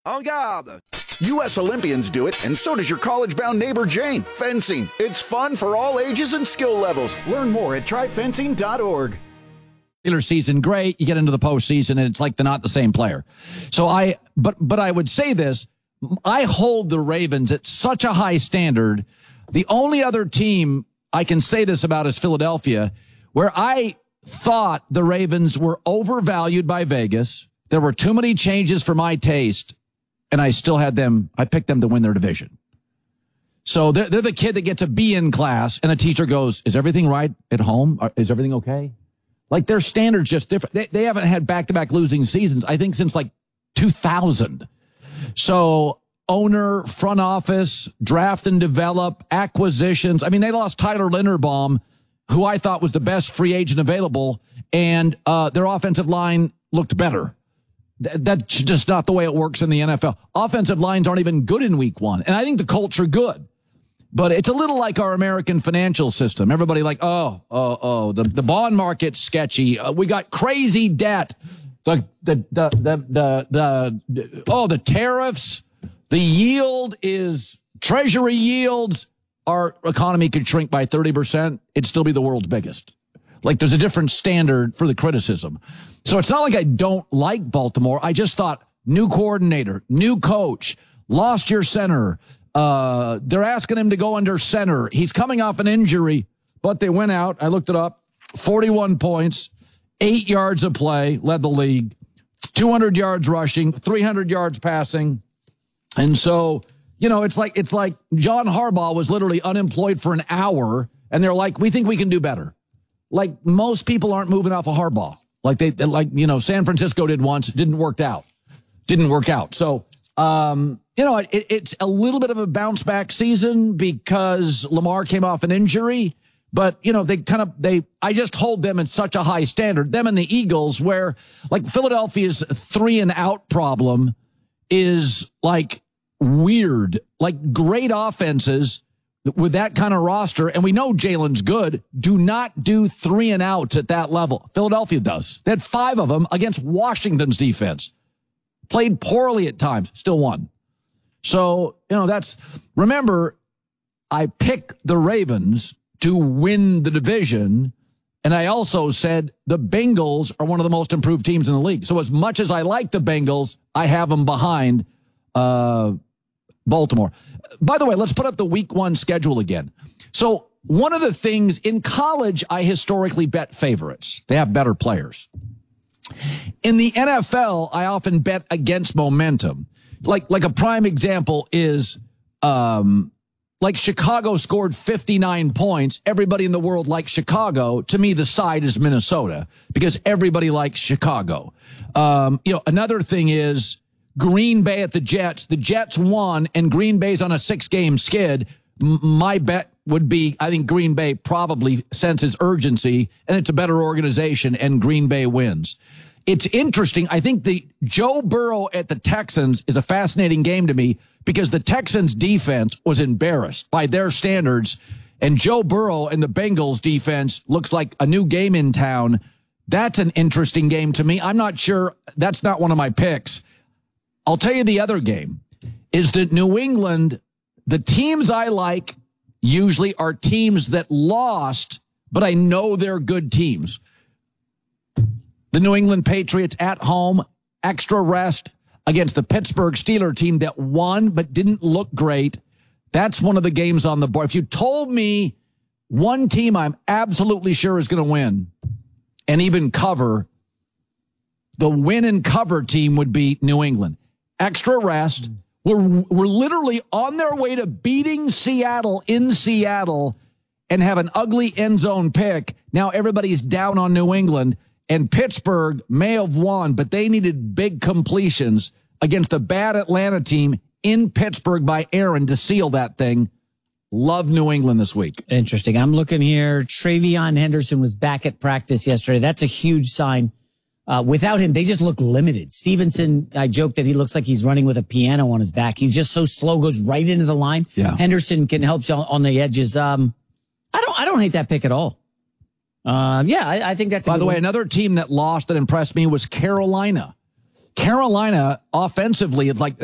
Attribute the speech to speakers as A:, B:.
A: En garde!
B: U.S. Olympians do it, and so does your college-bound neighbor Jane. Fencing. It's fun for all ages and skill levels. Learn more at tryfencing.org.
C: Regular season, great. You get into the postseason, and it's like they're not the same player. So but I would say this. I hold the Ravens at such a high standard. The only other team I can say this about is Philadelphia, where I thought the Ravens were overvalued by Vegas. There were too many changes for my taste, and I still had them. I picked them to win their division. So they're the kid that gets a B in class, and the teacher goes, is everything right at home? Is everything okay? Like, their standard's just different. They haven't had back-to-back losing seasons, I think, since, 2000. So owner, front office, draft and develop, acquisitions. I mean, they lost Tyler Linderbaum, who I thought was the best free agent available, and their offensive line looked better. That's just not the way it works in the NFL. Offensive lines aren't even good in week one, and I think the culture good. But it's a little like our American financial system. Everybody the bond market's sketchy. We got crazy debt. The tariffs. The yield is treasury yields. Our economy could shrink by 30%. It'd still be the world's biggest. There's a different standard for the criticism. So it's not like I don't like Baltimore. I just thought new coordinator, new coach, lost your center. They're asking him to go under center. He's coming off an injury, but they went out. I looked it up. 41 points, 8 yards of play, led the league, 200 yards rushing, 300 yards passing. And so, it's like John Harbaugh was literally unemployed for an hour, and they're like, we think we can do better. Most people aren't moving off of Harbaugh. San Francisco did once. It didn't work out. So, it's a little bit of a bounce back season because Lamar came off an injury, but I just hold them in such a high standard. Them and the Eagles, where Philadelphia's 3-and-out problem is weird, great offenses with that kind of roster. And we know Jalen's good. Do not do 3-and-outs at that level. Philadelphia does. They had 5 of them against Washington's defense. Played poorly at times, still won. So, remember, I picked the Ravens to win the division, and I also said the Bengals are one of the most improved teams in the league. So as much as I like the Bengals, I have them behind Baltimore. By the way, let's put up the week 1 schedule again. So one of the things in college, I historically bet favorites. They have better players. In the NFL, I often bet against momentum. Like a prime example is, Chicago scored 59 points. Everybody in the world likes Chicago. To me, the side is Minnesota because everybody likes Chicago. Another thing is Green Bay at the Jets. The Jets won, and Green Bay's on a 6-game skid. My bet would be, I think Green Bay probably senses urgency, and it's a better organization, and Green Bay wins. It's interesting. I think the Joe Burrow at the Texans is a fascinating game to me because the Texans defense was embarrassed by their standards, and Joe Burrow and the Bengals defense looks like a new game in town. That's an interesting game to me. I'm not sure. That's not one of my picks. I'll tell you the other game is that New England, the teams I like usually are teams that lost, but I know they're good teams. The New England Patriots at home, extra rest against the Pittsburgh Steelers team that won but didn't look great. That's one of the games on the board. If you told me one team I'm absolutely sure is going to win and even cover, the win and cover team would be New England. Extra rest. We're literally on their way to beating Seattle in Seattle and have an ugly end zone pick. Now everybody's down on New England. And Pittsburgh may have won, but they needed big completions against a bad Atlanta team in Pittsburgh by Aaron to seal that thing. Love New England this week.
D: Interesting. I'm looking here. Travion Henderson was back at practice yesterday. That's a huge sign. Without him, they just look limited. Stevenson, I joked that he looks like he's running with a piano on his back. He's just so slow, goes right into the line.
C: Yeah.
D: Henderson can help you on the edges. I don't hate that pick at all. I think that's.
C: By the way, another team that lost that impressed me was Carolina. Carolina offensively, it's like